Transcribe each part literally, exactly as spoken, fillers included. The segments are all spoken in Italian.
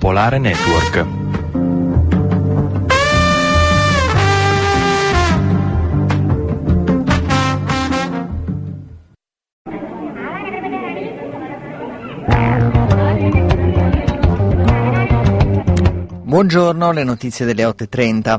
Popolare Network. Buongiorno, le notizie delle otto e trenta.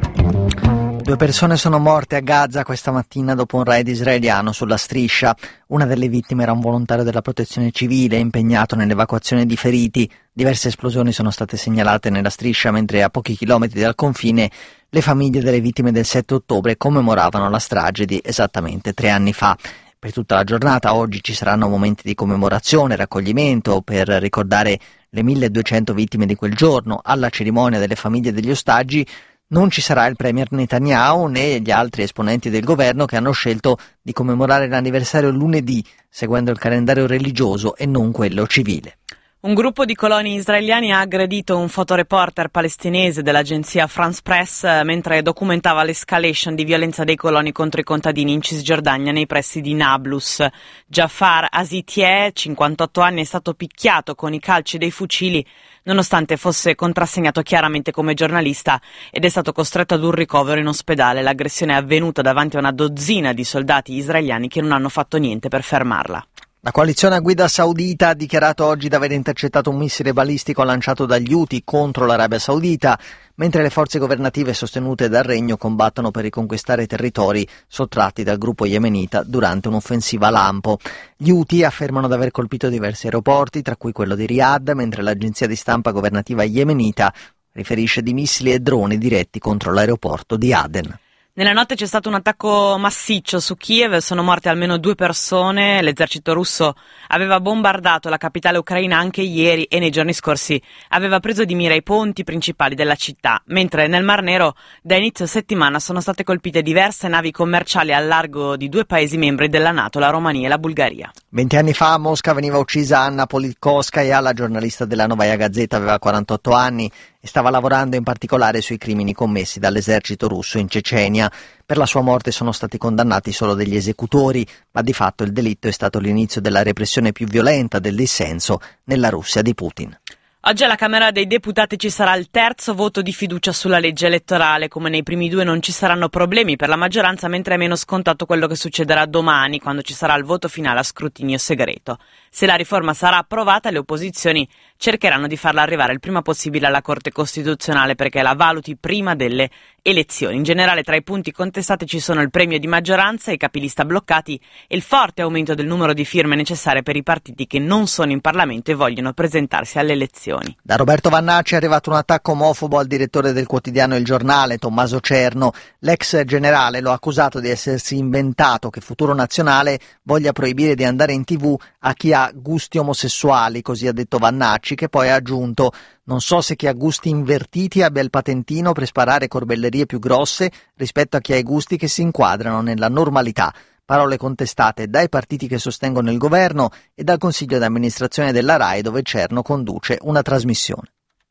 Due persone sono morte a Gaza questa mattina dopo un raid israeliano sulla striscia. Una delle vittime era un volontario della protezione civile impegnato nell'evacuazione di feriti. Diverse esplosioni sono state segnalate nella striscia, mentre a pochi chilometri dal confine le famiglie delle vittime del sette ottobre commemoravano la strage di esattamente tre anni fa. Per tutta la giornata oggi ci saranno momenti di commemorazione, raccoglimento per ricordare le milleduecento vittime di quel giorno. Alla cerimonia delle famiglie degli ostaggi non ci sarà il premier Netanyahu né gli altri esponenti del governo, che hanno scelto di commemorare l'anniversario lunedì, seguendo il calendario religioso e non quello civile. Un gruppo di coloni israeliani ha aggredito un fotoreporter palestinese dell'agenzia France Press mentre documentava l'escalation di violenza dei coloni contro i contadini in Cisgiordania nei pressi di Nablus. Jafar Azitieh, cinquantotto anni, è stato picchiato con i calci dei fucili nonostante fosse contrassegnato chiaramente come giornalista ed è stato costretto ad un ricovero in ospedale. L'aggressione è avvenuta davanti a una dozzina di soldati israeliani che non hanno fatto niente per fermarla. La coalizione a guida saudita ha dichiarato oggi di aver intercettato un missile balistico lanciato dagli Houthi contro l'Arabia Saudita, mentre le forze governative sostenute dal Regno combattono per riconquistare territori sottratti dal gruppo yemenita durante un'offensiva lampo. Gli Houthi affermano di aver colpito diversi aeroporti, tra cui quello di Riyadh, mentre l'agenzia di stampa governativa yemenita riferisce di missili e droni diretti contro l'aeroporto di Aden. Nella notte c'è stato un attacco massiccio su Kiev, sono morte almeno due persone. L'esercito russo aveva bombardato la capitale ucraina anche ieri e nei giorni scorsi aveva preso di mira i ponti principali della città, mentre nel Mar Nero da inizio settimana sono state colpite diverse navi commerciali al largo di due paesi membri della NATO, la Romania e la Bulgaria. Venti anni fa a Mosca veniva uccisa Anna Politkovskaya, la giornalista della Novaya Gazeta, aveva quarantotto anni e stava lavorando in particolare sui crimini commessi dall'esercito russo in Cecenia. Per la sua morte sono stati condannati solo degli esecutori, ma di fatto il delitto è stato l'inizio della repressione più violenta del dissenso nella Russia di Putin. Oggi alla Camera dei Deputati ci sarà il terzo voto di fiducia sulla legge elettorale. Come nei primi due non ci saranno problemi per la maggioranza, mentre è meno scontato quello che succederà domani, quando ci sarà il voto finale a scrutinio segreto. Se la riforma sarà approvata, le opposizioni cercheranno di farla arrivare il prima possibile alla Corte Costituzionale perché la valuti prima delle elezioni. In generale, tra i punti contestati ci sono il premio di maggioranza, i capilista bloccati e il forte aumento del numero di firme necessarie per i partiti che non sono in Parlamento e vogliono presentarsi alle elezioni. Da Roberto Vannacci è arrivato un attacco omofobo al direttore del quotidiano Il Giornale, Tommaso Cerno. L'ex generale lo ha accusato di essersi inventato che Futuro Nazionale voglia proibire di andare in tv a chi ha gusti omosessuali, così ha detto Vannacci, che poi ha aggiunto: non so se chi ha gusti invertiti abbia il patentino per sparare corbellerie più grosse rispetto a chi ha i gusti che si inquadrano nella normalità. Parole contestate dai partiti che sostengono il governo e dal consiglio di amministrazione della RAI, dove Cerno conduce una trasmissione.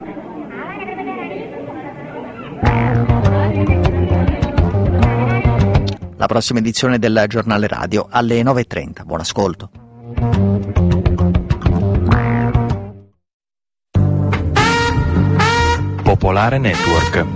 La prossima edizione del giornale radio alle nove e trenta. Buon ascolto. Popolare Network.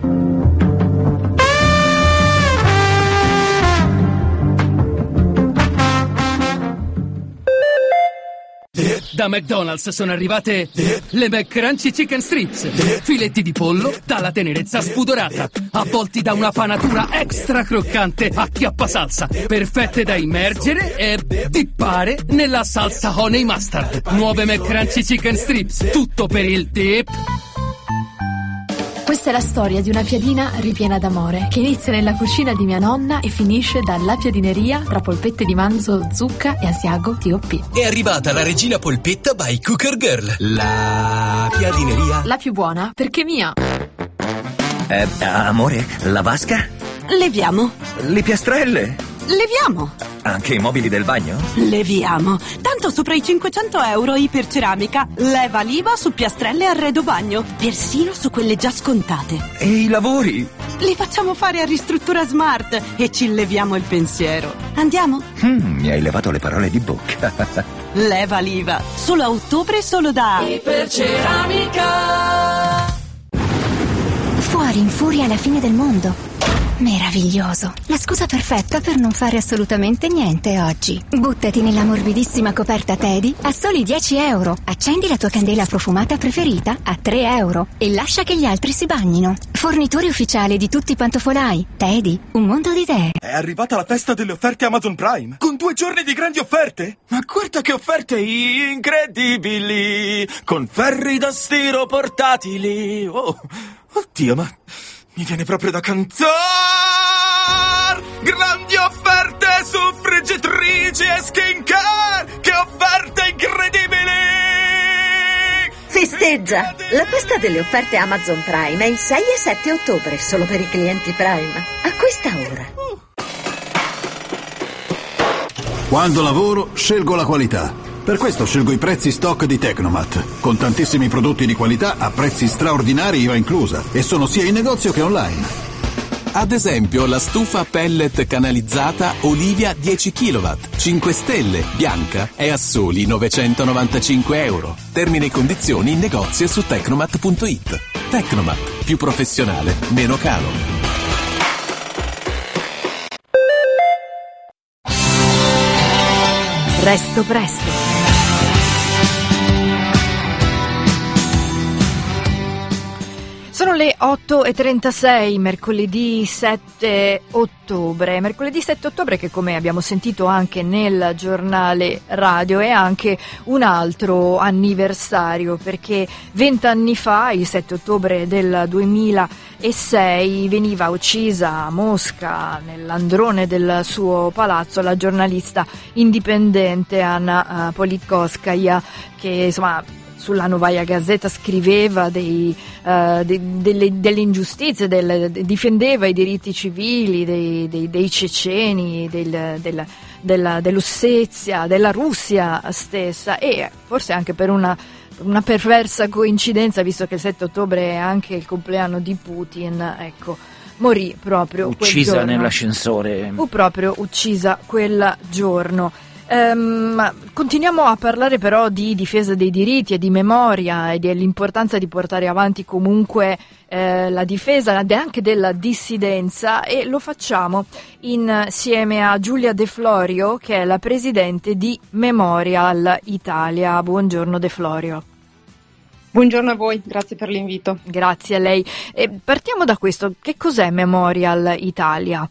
Da McDonald's sono arrivate le McCrunchy Chicken Strips, filetti di pollo dalla tenerezza spudorata, avvolti da una panatura extra croccante a chiappasalsa, perfette da immergere e dippare nella salsa honey mustard. Nuove McCrunchy Chicken Strips, tutto per il dip. Questa è la storia di una piadina ripiena d'amore che inizia nella cucina di mia nonna e finisce dalla piadineria tra polpette di manzo, zucca e asiago T O P. È arrivata la regina polpetta by Cooker Girl. La piadineria. La più buona perché mia. Eh, amore, la vasca? Leviamo. Le piastrelle? Leviamo. Anche i mobili del bagno? Leviamo. Tanto sopra i cinquecento euro iperceramica. Leva l'I V A su piastrelle e arredo bagno. Persino su quelle già scontate. E i lavori? li facciamo fare a Ristruttura Smart e ci leviamo il pensiero. Andiamo? Mm, mi hai levato le parole di bocca. Leva l'I V A. Solo a ottobre, solo da Iperceramica. Fuori in furia alla fine del mondo. Meraviglioso. La scusa perfetta per non fare assolutamente niente oggi. Buttati nella morbidissima coperta Teddy a soli dieci euro. Accendi la tua candela profumata preferita a tre euro e lascia che gli altri si bagnino. Fornitore ufficiale di tutti i pantofolai. Teddy, un mondo di idee. È arrivata la festa delle offerte Amazon Prime, con due giorni di grandi offerte. Ma guarda che offerte incredibili, con ferri da stiro portatili. Oh, oddio, ma mi viene proprio da cantare. Grandi offerte su friggitrici e skincare. Che offerte incredibili! Festeggia! La festa delle offerte Amazon Prime è il sei e sette ottobre, solo per i clienti Prime. Acquista ora. Quando lavoro, scelgo la qualità. Per questo scelgo i prezzi stock di Tecnomat, con tantissimi prodotti di qualità a prezzi straordinari I V A inclusa, e sono sia in negozio che online. Ad esempio la stufa pellet canalizzata Olivia dieci chilowatt, cinque stelle, bianca, è a soli novecentonovantacinque euro. Termini e condizioni in negozio su tecnomat punto it. Tecnomat, più professionale, meno caro. Resto presto. Sono le otto e trentasei, mercoledì sette ottobre. Mercoledì sette ottobre che, come abbiamo sentito anche nel giornale radio, è anche un altro anniversario, perché vent'anni fa, il sette ottobre del duemilasei, veniva uccisa a Mosca, nell'androne del suo palazzo, la giornalista indipendente Anna Politkovskaya, che insomma sulla Novaya Gazeta scriveva dei, uh, de, delle, delle ingiustizie, del, de, difendeva i diritti civili dei, dei, dei ceceni, del, del, della, dell'Ossezia, della Russia stessa, e forse anche per una, una perversa coincidenza, visto che il sette ottobre è anche il compleanno di Putin, ecco, morì proprio quel giorno. Uccisa nell'ascensore. Fu proprio uccisa quel giorno. Um, continuiamo a parlare però di difesa dei diritti e di memoria e dell'importanza di portare avanti comunque eh, la difesa anche della dissidenza, e lo facciamo insieme a Giulia De Florio, che è la presidente di Memorial Italia. Buongiorno De Florio. Buongiorno a voi, grazie per l'invito. Grazie a lei. E partiamo da questo, che cos'è Memorial Italia?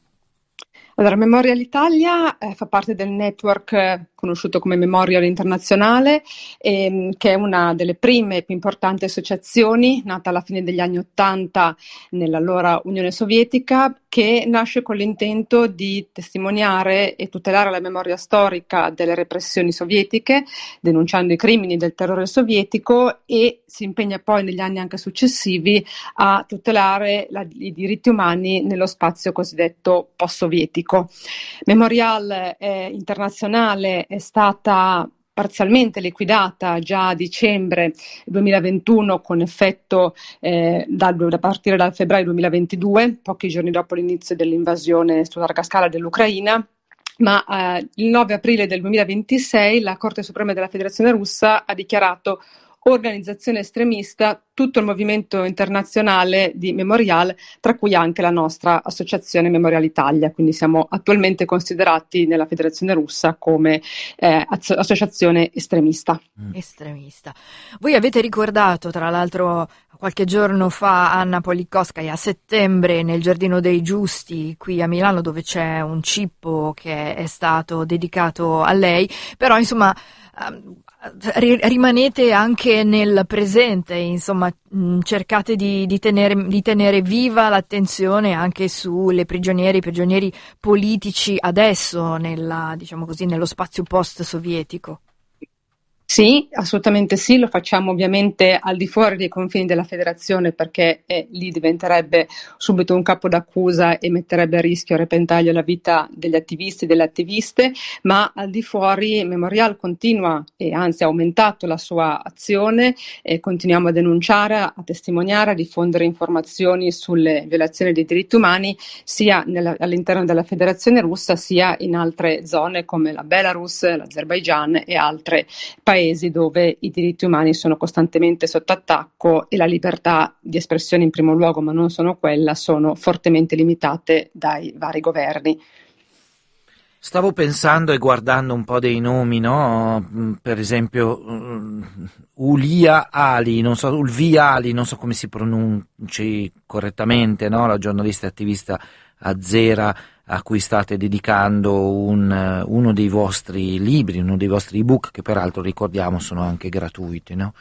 Allora, Memorial Italia eh, fa parte del network eh, conosciuto come Memorial Internazionale, ehm, che è una delle prime e più importanti associazioni, nata alla fine degli anni Ottanta nell'allora Unione Sovietica, che nasce con l'intento di testimoniare e tutelare la memoria storica delle repressioni sovietiche, denunciando i crimini del terrore sovietico, e si impegna poi negli anni anche successivi a tutelare la, i diritti umani nello spazio cosiddetto post-sovietico. Memorial eh, Internazionale è stata parzialmente liquidata già a dicembre duemilaventuno, con effetto eh, da, da partire dal febbraio duemilaventidue, pochi giorni dopo l'inizio dell'invasione su larga scala dell'Ucraina. Ma eh, il nove aprile del duemilaventisei la Corte Suprema della Federazione Russa ha dichiarato organizzazione estremista tutto il movimento internazionale di Memorial, tra cui anche la nostra associazione Memorial Italia, quindi siamo attualmente considerati nella Federazione Russa come eh, associazione estremista. Estremista. Voi avete ricordato, tra l'altro, qualche giorno fa Anna Politkovskaya, a settembre, nel Giardino dei Giusti qui a Milano, dove c'è un cippo che è stato dedicato a lei, però insomma rimanete anche nel presente, insomma, cercate di, di, tenere, di tenere viva l'attenzione anche sulle prigionieri, prigionieri politici adesso nella, diciamo così, nello spazio post-sovietico. Sì, assolutamente sì, lo facciamo ovviamente al di fuori dei confini della federazione perché eh, lì diventerebbe subito un capo d'accusa e metterebbe a rischio, a repentaglio la vita degli attivisti e delle attiviste, ma al di fuori Memorial continua e anzi ha aumentato la sua azione e continuiamo a denunciare, a testimoniare, a diffondere informazioni sulle violazioni dei diritti umani sia nella, all'interno della federazione russa sia in altre zone come la Belarus, l'Azerbaigian e altre paesi dove i diritti umani sono costantemente sotto attacco e la libertà di espressione in primo luogo, ma non solo quella, sono fortemente limitate dai vari governi. Stavo pensando e guardando un po' dei nomi, no? Per esempio uh, Ulia Ali, non so, Ulvia Ali, non so come si pronunci correttamente, no? La giornalista e attivista azera a cui state dedicando un, uno dei vostri libri, uno dei vostri ebook, che peraltro ricordiamo sono anche gratuiti, no?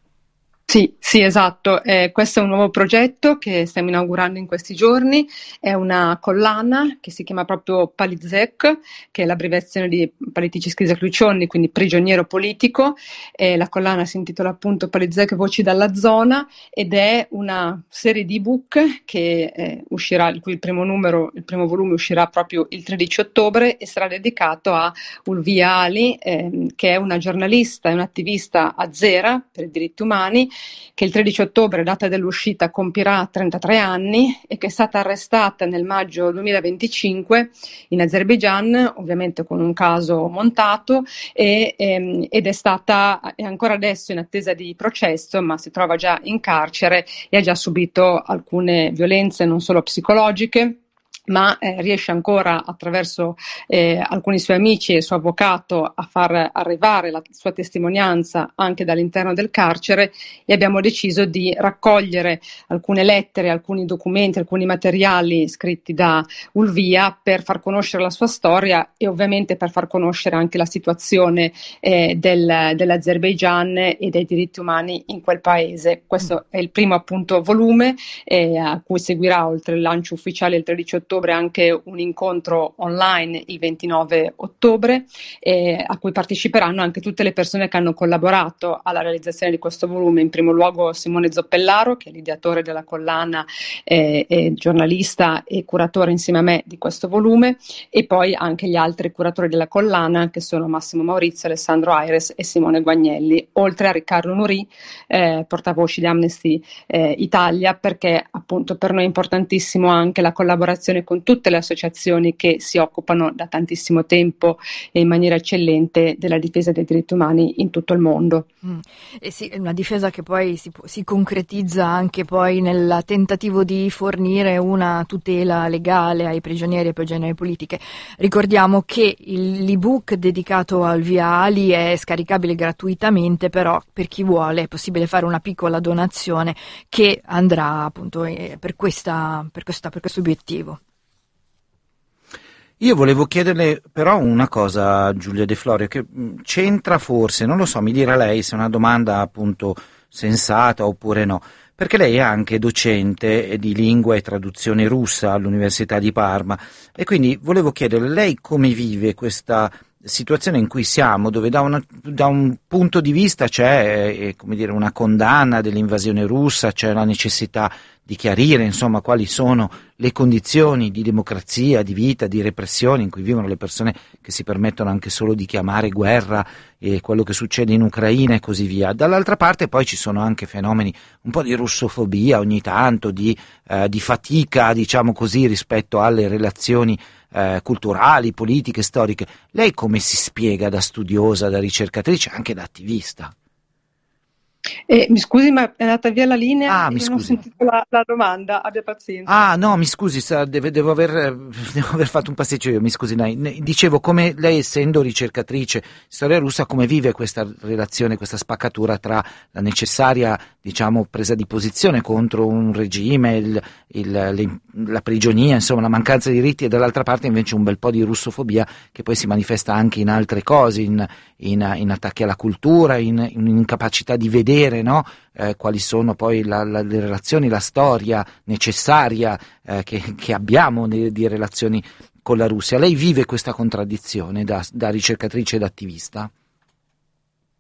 Sì, sì, esatto. Eh, questo è un nuovo progetto che stiamo inaugurando in questi giorni. È una collana che si chiama proprio Palizek, che è l'abbreviazione di Politici Zaključoni, quindi prigioniero politico. Eh, la collana si intitola appunto Palizek Voci dalla zona ed è una serie di ebook che eh, uscirà, il cui il primo numero, il primo volume uscirà proprio il tredici ottobre e sarà dedicato a Ulvia Ali, eh, che è una giornalista e un'attivista azera per i diritti umani, che il tredici ottobre, data dell'uscita, compirà trentatré anni e che è stata arrestata nel maggio duemilaventicinque in Azerbaigian, ovviamente con un caso montato, e, ehm, ed è stata è ancora adesso in attesa di processo, ma si trova già in carcere e ha già subito alcune violenze non solo psicologiche, ma eh, riesce ancora attraverso eh, alcuni suoi amici e il suo avvocato a far arrivare la sua testimonianza anche dall'interno del carcere e abbiamo deciso di raccogliere alcune lettere, alcuni documenti, alcuni materiali scritti da Ulvia per far conoscere la sua storia e ovviamente per far conoscere anche la situazione eh, del, dell'Azerbaigian e dei diritti umani in quel paese. Questo è il primo appunto volume eh, a cui seguirà, oltre il lancio ufficiale il tredici ottobre, anche un incontro online il ventinove ottobre eh, a cui parteciperanno anche tutte le persone che hanno collaborato alla realizzazione di questo volume, in primo luogo Simone Zoppellaro, che è l'ideatore della collana eh, e giornalista e curatore insieme a me di questo volume, e poi anche gli altri curatori della collana che sono Massimo Maurizio, Alessandro Aires e Simone Guagnelli, oltre a Riccardo Nuri, eh, portavoce di Amnesty eh, Italia, perché appunto per noi è importantissimo anche la collaborazione con tutte le associazioni che si occupano da tantissimo tempo e in maniera eccellente della difesa dei diritti umani in tutto il mondo. Mm. E sì, una difesa che poi si, si concretizza anche poi nel tentativo di fornire una tutela legale ai prigionieri e prigioniere politiche. Ricordiamo che il, l'ebook dedicato a Ulvia Ali è scaricabile gratuitamente, però per chi vuole è possibile fare una piccola donazione che andrà appunto eh, per, questa, per, questa, per questo obiettivo. Io volevo chiederle però una cosa, Giulia De Florio, che c'entra forse, non lo so, mi dirà lei se è una domanda appunto sensata oppure no, perché lei è anche docente di lingua e traduzione russa all'Università di Parma e quindi volevo chiederle lei come vive questa situazione in cui siamo, dove da, una, da un punto di vista c'è eh, come dire, una condanna dell'invasione russa, c'è la necessità di chiarire insomma quali sono le condizioni di democrazia, di vita, di repressione in cui vivono le persone che si permettono anche solo di chiamare guerra e quello che succede in Ucraina e così via. Dall'altra parte poi ci sono anche fenomeni un po' di russofobia ogni tanto, di, eh, di fatica diciamo così rispetto alle relazioni eh, culturali, politiche, storiche. Lei come si spiega da studiosa, da ricercatrice, anche da attivista? Eh, mi scusi, ma è andata via la linea? Ah, mi non ho sentito la, la domanda, abbia pazienza. Ah, no, mi scusi, sa, deve, devo, aver, devo aver fatto un pasticcio io, mi scusi lei. Dicevo, come lei essendo ricercatrice di storia russa, come vive questa relazione, questa spaccatura tra la necessaria, diciamo, presa di posizione contro un regime, il, il, le, la prigionia, insomma, la mancanza di diritti, e dall'altra parte invece un bel po' di russofobia che poi si manifesta anche in altre cose, in, in, in attacchi alla cultura, in, in incapacità di vedere, no? Eh, quali sono poi la, la, le relazioni, la storia necessaria eh, che, che abbiamo di, di relazioni con la Russia. Lei vive questa contraddizione da, da ricercatrice ed attivista?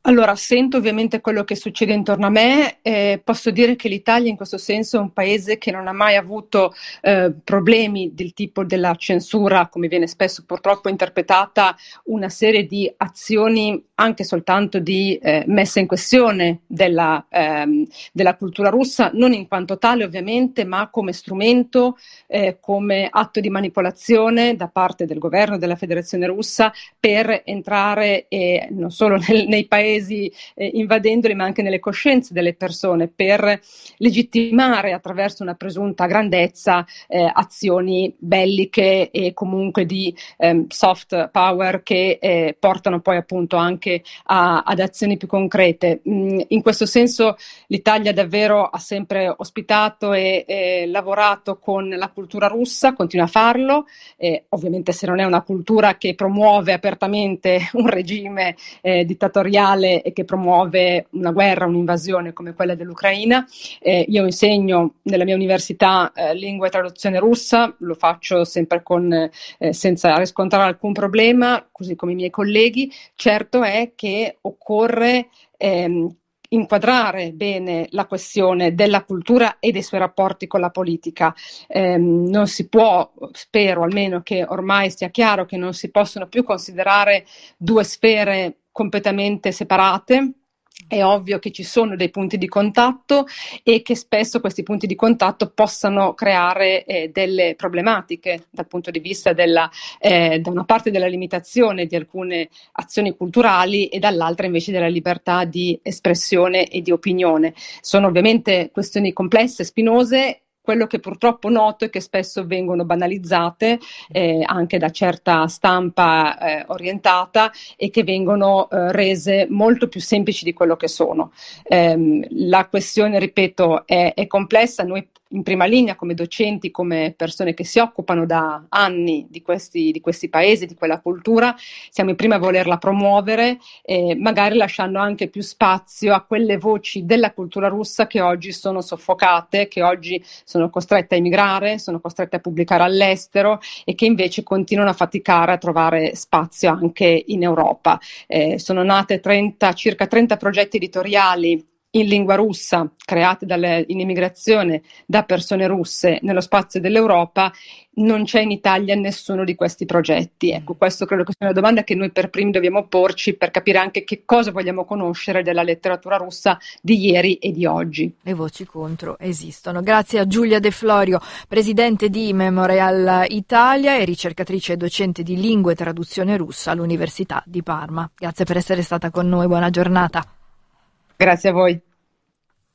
Allora, sento ovviamente quello che succede intorno a me, eh, posso dire che l'Italia in questo senso è un paese che non ha mai avuto eh, problemi del tipo della censura, come viene spesso purtroppo interpretata, una serie di azioni anche soltanto di eh, messa in questione della, ehm, della cultura russa, non in quanto tale ovviamente, ma come strumento, eh, come atto di manipolazione da parte del governo della Federazione Russa per entrare eh, non solo nel, nei paesi Eh, invadendoli, ma anche nelle coscienze delle persone, per legittimare attraverso una presunta grandezza eh, azioni belliche e comunque di eh, soft power che eh, portano poi appunto anche a, ad azioni più concrete. Mm, in questo senso l'Italia davvero ha sempre ospitato e eh, lavorato con la cultura russa, continua a farlo, eh, ovviamente se non è una cultura che promuove apertamente un regime eh, dittatoriale e che promuove una guerra, un'invasione come quella dell'Ucraina. Eh, io insegno nella mia università eh, lingua e traduzione russa, lo faccio sempre con, eh, senza riscontrare alcun problema, così come i miei colleghi. Certo è che occorre ehm, inquadrare bene la questione della cultura e dei suoi rapporti con la politica. Eh, non si può, spero almeno che ormai sia chiaro che non si possono più considerare due sfere completamente separate. È ovvio che ci sono dei punti di contatto e che spesso questi punti di contatto possano creare eh, delle problematiche dal punto di vista della, eh, da una parte della limitazione di alcune azioni culturali e dall'altra invece della libertà di espressione e di opinione. Sono ovviamente questioni complesse, spinose. Quello che purtroppo noto è che spesso vengono banalizzate eh, anche da certa stampa eh, orientata e che vengono eh, rese molto più semplici di quello che sono. Eh, la questione, ripeto, è, è complessa. Noi in prima linea come docenti, come persone che si occupano da anni di questi, di questi paesi, di quella cultura, siamo i primi a volerla promuovere, eh, magari lasciando anche più spazio a quelle voci della cultura russa che oggi sono soffocate, che oggi sono costrette a emigrare, sono costrette a pubblicare all'estero e che invece continuano a faticare a trovare spazio anche in Europa. Eh, sono nate trenta, circa trenta progetti editoriali in lingua russa, create dalle, in emigrazione da persone russe nello spazio dell'Europa. Non c'è in Italia nessuno di questi progetti. Ecco, questo credo che sia una domanda che noi per primi dobbiamo porci per capire anche che cosa vogliamo conoscere della letteratura russa di ieri e di oggi. Le voci contro esistono. Grazie a Giulia De Florio, presidente di Memorial Italia e ricercatrice e docente di lingua e traduzione russa all'Università di Parma. Grazie per essere stata con noi, buona giornata. Grazie a voi.